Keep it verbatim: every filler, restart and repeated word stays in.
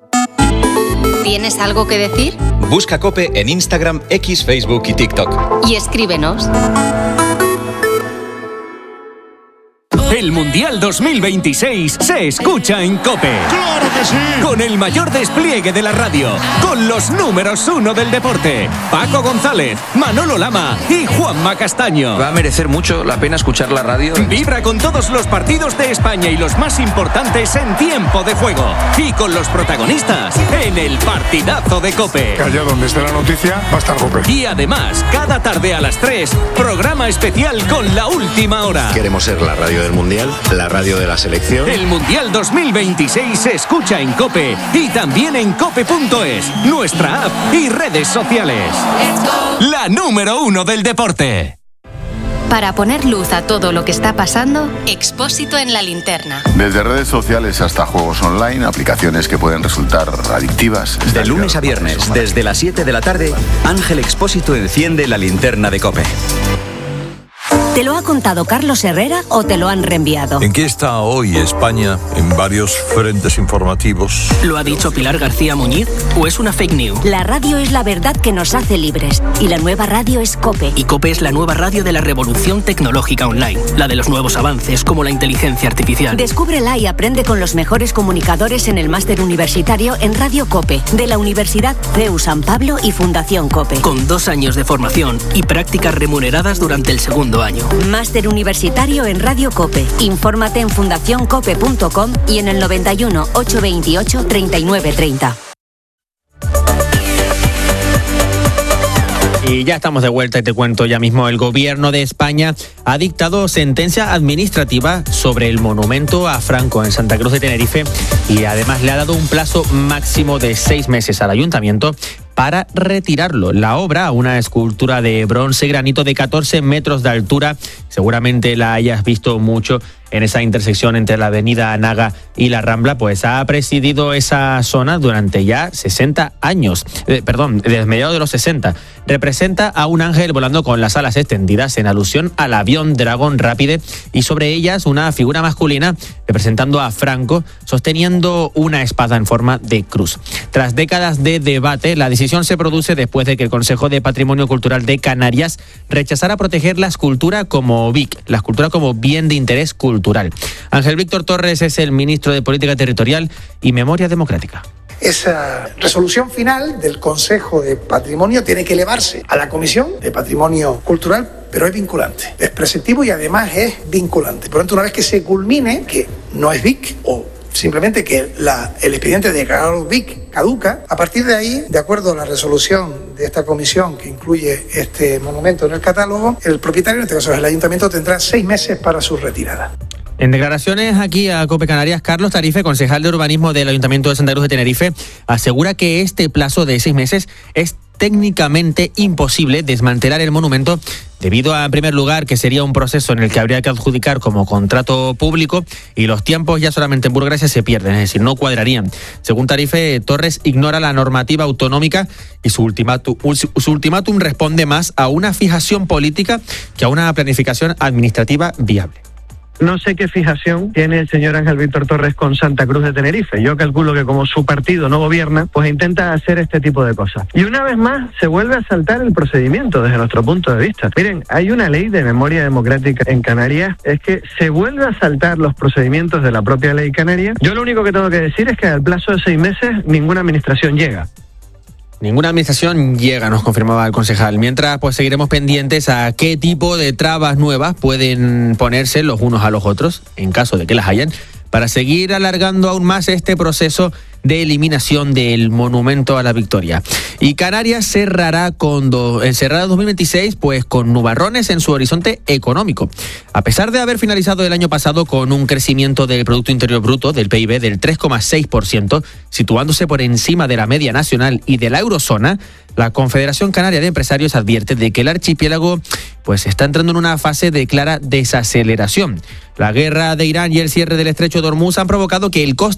¿Tienes algo que decir? Busca COPE en Instagram, X, Facebook y TikTok. Y escríbenos. El Mundial dos mil veintiséis se escucha en COPE. ¡Claro que sí! Con el mayor despliegue de la radio, con los números uno del deporte, Paco González, Manolo Lama y Juanma Castaño. Va a merecer mucho la pena escuchar la radio. Vibra con todos los partidos de España y los más importantes en tiempo de juego. Y con los protagonistas en el partidazo de COPE. Que allá donde esté la noticia va a estar COPE. Y además, cada tarde a las tres, programa especial con la última hora. Queremos ser la radio del Mundial, la radio de la selección. El Mundial dos mil veintiséis se escucha en COPE y también en cope punto es, nuestra app y redes sociales. La número uno del deporte. Para poner luz a todo lo que está pasando, Expósito en la linterna. Desde redes sociales hasta juegos online, aplicaciones que pueden resultar adictivas. De lunes a viernes, desde las siete de la tarde, Ángel Expósito enciende la linterna de COPE. ¿Te lo ha contado Carlos Herrera o te lo han reenviado? ¿En qué está hoy España en varios frentes informativos? ¿Lo ha dicho Pilar García Muñiz o es una fake news? La radio es la verdad que nos hace libres y la nueva radio es COPE. Y COPE es la nueva radio de la revolución tecnológica online, la de los nuevos avances como la inteligencia artificial. Descúbrela y aprende con los mejores comunicadores en el máster universitario en Radio COPE, de la Universidad C E U San Pablo y Fundación COPE. Con dos años de formación y prácticas remuneradas durante el segundo año. Máster universitario en Radio COPE. Infórmate en fundación cope punto com y en el noventa y uno, ochocientos veintiocho, treinta y nueve treinta. Y ya estamos de vuelta y te cuento ya mismo. El gobierno de España ha dictado sentencia administrativa sobre el monumento a Franco en Santa Cruz de Tenerife y además le ha dado un plazo máximo de seis meses al ayuntamiento para retirarlo. La obra, una escultura de bronce granito de catorce metros de altura, seguramente la hayas visto mucho en esa intersección entre la avenida Anaga y la Rambla, pues ha presidido esa zona durante ya sesenta años, eh, perdón, desde mediados de los sesenta. Representa a un ángel volando con las alas extendidas en alusión al avión Dragon Rapide y sobre ellas una figura masculina representando a Franco sosteniendo una espada en forma de cruz. Tras décadas de debate, la decisión se produce después de que el Consejo de Patrimonio Cultural de Canarias rechazara proteger la escultura como B I C, la escultura como bien de interés cultural. Ángel Víctor Torres es el ministro de Política Territorial y Memoria Democrática. Esa resolución final del Consejo de Patrimonio tiene que elevarse a la Comisión de Patrimonio Cultural, pero es vinculante, es preceptivo y además es vinculante. Por lo tanto, una vez que se culmine, que no es B I C o simplemente que la, el expediente de declarado B I C caduca, a partir de ahí, de acuerdo a la resolución de esta comisión que incluye este monumento en el catálogo, el propietario, en este caso el ayuntamiento, tendrá seis meses para su retirada. En declaraciones aquí a COPE Canarias, Carlos Tarife, concejal de urbanismo del Ayuntamiento de Santa Cruz de Tenerife, asegura que este plazo de seis meses es técnicamente imposible desmantelar el monumento debido a, en primer lugar, que sería un proceso en el que habría que adjudicar como contrato público y los tiempos ya solamente en burocracia se pierden, es decir, no cuadrarían. Según Tarife, Torres ignora la normativa autonómica y su ultimátum, su ultimátum responde más a una fijación política que a una planificación administrativa viable. No sé qué fijación tiene el señor Ángel Víctor Torres con Santa Cruz de Tenerife. Yo calculo que como su partido no gobierna, pues intenta hacer este tipo de cosas. Y una vez más se vuelve a saltar el procedimiento desde nuestro punto de vista. Miren, hay una ley de memoria democrática en Canarias, es que se vuelve a saltar los procedimientos de la propia ley canaria. Yo lo único que tengo que decir es que al plazo de seis meses ninguna administración llega. Ninguna administración llega, nos confirmaba el concejal. Mientras, pues seguiremos pendientes a qué tipo de trabas nuevas pueden ponerse los unos a los otros, en caso de que las hayan, para seguir alargando aún más este proceso de eliminación del monumento a la Victoria. Y Canarias cerrará con do, cerrará dos mil veintiséis pues con nubarrones en su horizonte económico. A pesar de haber finalizado el año pasado con un crecimiento del Producto Interior Bruto, del P I B, del tres coma seis por ciento, situándose por encima de la media nacional y de la eurozona, la Confederación Canaria de Empresarios advierte de que el archipiélago pues está entrando en una fase de clara desaceleración. La guerra de Irán y el cierre del estrecho de Hormuz han provocado que el coste